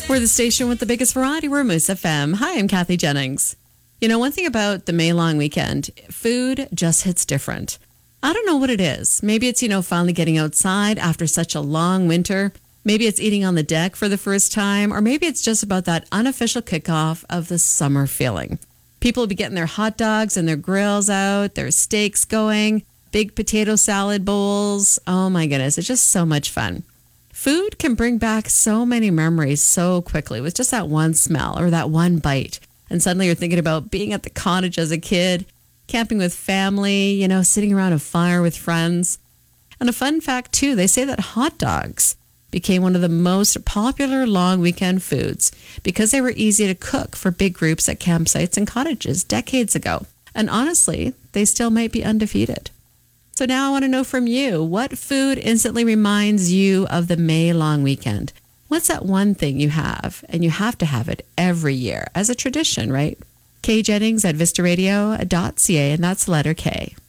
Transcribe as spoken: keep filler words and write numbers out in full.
We're the station with the biggest variety. We're Moose F M. Hi, I'm Kathy Jennings. You know, one thing about the May long weekend, food just hits different. I don't know what it is. Maybe it's, you know, finally getting outside after such a long winter. Maybe it's eating on the deck for the first time. Or maybe it's just about that unofficial kickoff of the summer feeling. People will be getting their hot dogs and their grills out, their steaks going, big potato salad bowls. Oh my goodness, it's just so much fun. Food can bring back so many memories so quickly with just that one smell or that one bite. And suddenly you're thinking about being at the cottage as a kid, camping with family, you know, sitting around a fire with friends. And a fun fact, too, they say that hot dogs became one of the most popular long weekend foods because they were easy to cook for big groups at campsites and cottages decades ago. And honestly, they still might be undefeated. So now I want to know from you, what food instantly reminds you of the May long weekend? What's that one thing you have, and you have to have it every year as a tradition, right? K Jennings at vista radio dot c a, and that's the letter K.